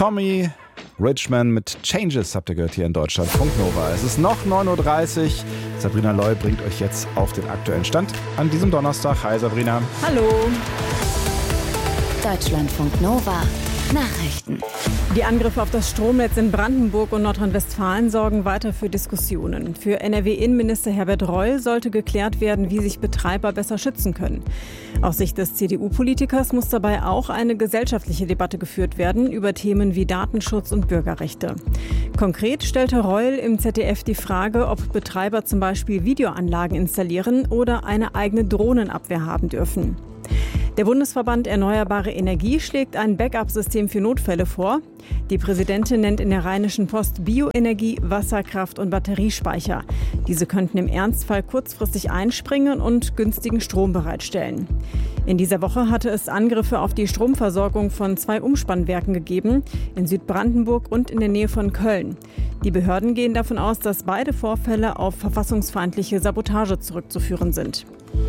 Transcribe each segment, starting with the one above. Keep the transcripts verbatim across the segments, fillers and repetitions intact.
Tommy Richman mit Changes habt ihr gehört hier in Deutschland. Funk Nova. Es ist noch neun Uhr dreißig. Sabrina Loy bringt euch jetzt auf den aktuellen Stand an diesem Donnerstag. Hi Sabrina. Hallo. Deutschlandfunk Nova. Nachrichten. Die Angriffe auf das Stromnetz in Brandenburg und Nordrhein-Westfalen sorgen weiter für Diskussionen. Für N R W-Innenminister Herbert Reul sollte geklärt werden, wie sich Betreiber besser schützen können. Aus Sicht des C D U-Politikers muss dabei auch eine gesellschaftliche Debatte geführt werden über Themen wie Datenschutz und Bürgerrechte. Konkret stellte Reul im Z D F die Frage, ob Betreiber zum Beispiel Videoanlagen installieren oder eine eigene Drohnenabwehr haben dürfen. Der Bundesverband Erneuerbare Energie schlägt ein Backup-System für Notfälle vor. Die Präsidentin nennt in der Rheinischen Post Bioenergie, Wasserkraft und Batteriespeicher. Diese könnten im Ernstfall kurzfristig einspringen und günstigen Strom bereitstellen. In dieser Woche hatte es Angriffe auf die Stromversorgung von zwei Umspannwerken gegeben, in Südbrandenburg und in der Nähe von Köln. Die Behörden gehen davon aus, dass beide Vorfälle auf verfassungsfeindliche Sabotage zurückzuführen sind.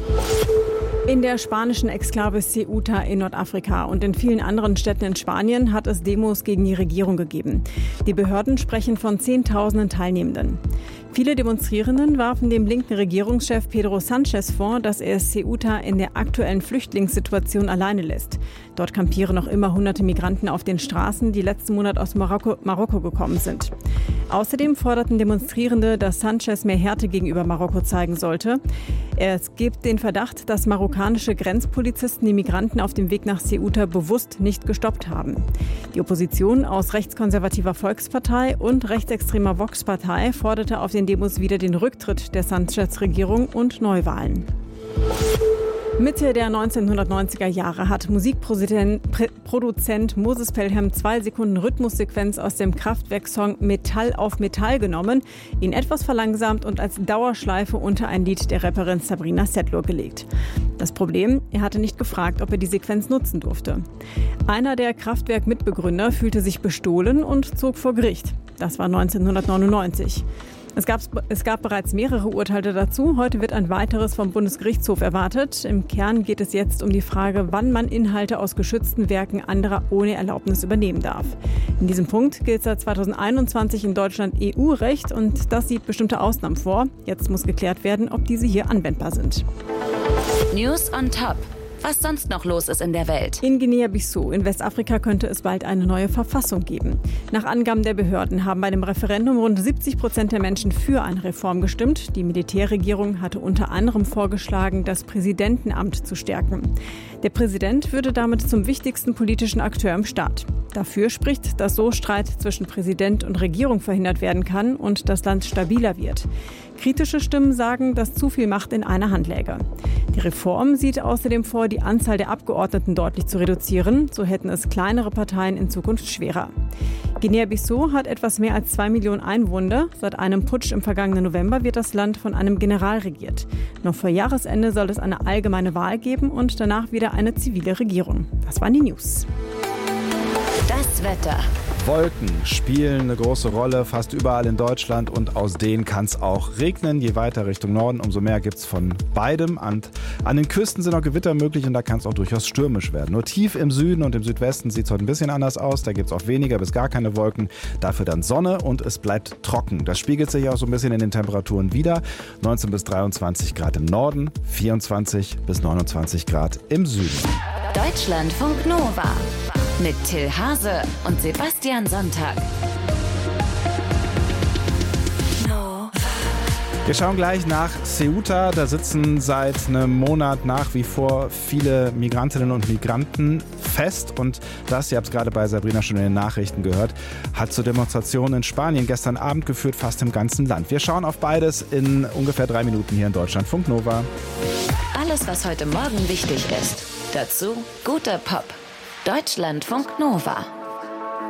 In der spanischen Exklave Ceuta in Nordafrika und in vielen anderen Städten in Spanien hat es Demos gegen die Regierung gegeben. Die Behörden sprechen von Zehntausenden Teilnehmenden. Viele Demonstrierenden warfen dem linken Regierungschef Pedro Sánchez vor, dass er Ceuta in der aktuellen Flüchtlingssituation alleine lässt. Dort kampieren noch immer hunderte Migranten auf den Straßen, die letzten Monat aus Marokko, Marokko gekommen sind. Außerdem forderten Demonstrierende, dass Sánchez mehr Härte gegenüber Marokko zeigen sollte. Es gibt den Verdacht, dass marokkanische Grenzpolizisten die Migranten auf dem Weg nach Ceuta bewusst nicht gestoppt haben. Die Opposition aus rechtskonservativer Volkspartei und rechtsextremer Vox-Partei forderte auf den Demos wieder den Rücktritt der Sánchez-Regierung und Neuwahlen. Mitte der neunzehnhundertneunziger Jahre hat Musikproduzent Moses Pelham zwei Sekunden Rhythmussequenz aus dem Kraftwerk-Song Metall auf Metall genommen, ihn etwas verlangsamt und als Dauerschleife unter ein Lied der Rapperin Sabrina Setlur gelegt. Das Problem, er hatte nicht gefragt, ob er die Sequenz nutzen durfte. Einer der Kraftwerk-Mitbegründer fühlte sich bestohlen und zog vor Gericht. Das war neunzehnhundertneunundneunzig. Es gab, es gab bereits mehrere Urteile dazu. Heute wird ein weiteres vom Bundesgerichtshof erwartet. Im Kern geht es jetzt um die Frage, wann man Inhalte aus geschützten Werken anderer ohne Erlaubnis übernehmen darf. In diesem Punkt gilt seit zweitausendeinundzwanzig in Deutschland E U-Recht und das sieht bestimmte Ausnahmen vor. Jetzt muss geklärt werden, ob diese hier anwendbar sind. News on Top. Was sonst noch los ist in der Welt. In Guinea-Bissau in Westafrika könnte es bald eine neue Verfassung geben. Nach Angaben der Behörden haben bei dem Referendum rund siebzig Prozent der Menschen für eine Reform gestimmt. Die Militärregierung hatte unter anderem vorgeschlagen, das Präsidentenamt zu stärken. Der Präsident würde damit zum wichtigsten politischen Akteur im Staat. Dafür spricht, dass so Streit zwischen Präsident und Regierung verhindert werden kann und das Land stabiler wird. Kritische Stimmen sagen, dass zu viel Macht in einer Hand läge. Die Reform sieht außerdem vor, die Anzahl der Abgeordneten deutlich zu reduzieren. So hätten es kleinere Parteien in Zukunft schwerer. Guinea-Bissau hat etwas mehr als zwei Millionen Einwohner. Seit einem Putsch im vergangenen November wird das Land von einem General regiert. Noch vor Jahresende soll es eine allgemeine Wahl geben und danach wieder eine zivile Regierung. Das waren die News. Das Wetter. Wolken spielen eine große Rolle, fast überall in Deutschland und aus denen kann es auch regnen. Je weiter Richtung Norden, umso mehr gibt es von beidem. Und an den Küsten sind auch Gewitter möglich und da kann es auch durchaus stürmisch werden. Nur tief im Süden und im Südwesten sieht es heute ein bisschen anders aus. Da gibt es auch weniger bis gar keine Wolken, dafür dann Sonne und es bleibt trocken. Das spiegelt sich auch so ein bisschen in den Temperaturen wider. neunzehn bis dreiundzwanzig Grad im Norden, vierundzwanzig bis neunundzwanzig Grad im Süden. Deutschlandfunk Nova mit Till Hase und Sebastian Sonntag. Wir schauen gleich nach Ceuta. Da sitzen seit einem Monat nach wie vor viele Migrantinnen und Migranten fest. Und das, ihr habt es gerade bei Sabrina schon in den Nachrichten gehört, hat zu Demonstrationen in Spanien gestern Abend geführt, fast im ganzen Land. Wir schauen auf beides in ungefähr drei Minuten hier in Deutschlandfunk Nova. Alles, was heute Morgen wichtig ist. Dazu guter Pop. Deutschlandfunk Nova.